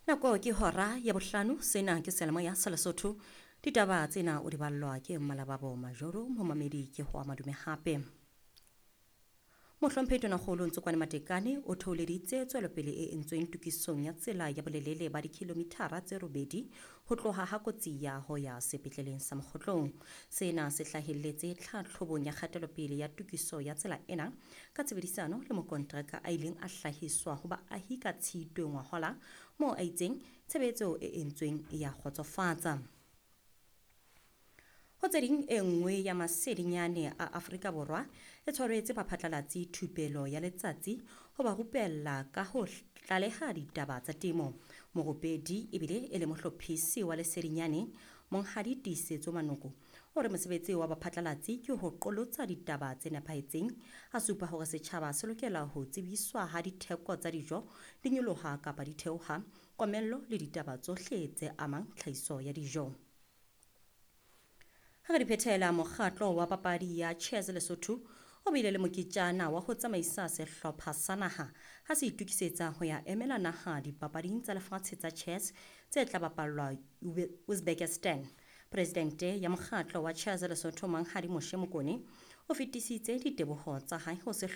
Nako ke hora ya bohlano sena ke selemo ya Lesotho. Ditaba tsena o di ballwa ke Malababo Majoro momamedi ke ho madume hape. Mohlomphehi Tonakgolo Ntsokwane Matekane o theoleditse tswelopele e entsweng tokisong ya tsela ya bolelele ba dikilomithara tse 8 ho tloha ha kotsi ya ho ya sepetleleng sa Mokgotlong. Sena se hlahelletse tlhatlhobong ya kgatelopele ya tokiso ya tsela ena ka tshebedisano le mokontraka a ileng a hlahiswa ho baahi ka Tshitwe ngwahola, moo a itseng tshebetso e entsweng ya kgotsofatsa. Ho tse ding e nngwe ya masedinyane a Afrika Borwa e tshwaretse baphatlalatsi thupelo ya letsatsi ho ba rupella ka ho tlaleha ditaba tsa temo. Morupedi ebile e le mohlophisi wa lesedinyane Monghadi Tiisetso Manoko o re mosebetsi wa baphatlalatsi ke ho qolotsa ditaba tse nepahetseng, a supa hore setjhaba se lokela ho tsebiswa ha ditheko tsa dijo di nyoloha kapa di theoha, komello le ditaba tsohle tse amang tlhahiso ya dijo. Ha re di phethela, mokgatlo wa papadi ya Chess Lesotho o bile le moketjana wa ho tsamaisa sehlopha sa naha ha se itukisetsa ho ya emela naha dipapading tsa lefatshe tsa chess tse tla bapallwa Uzbekistan. Presidente ya mokgatlo wa Chess Lesotho Monghadi Moshe Mokone o fetisitse diteboho tsa hae ho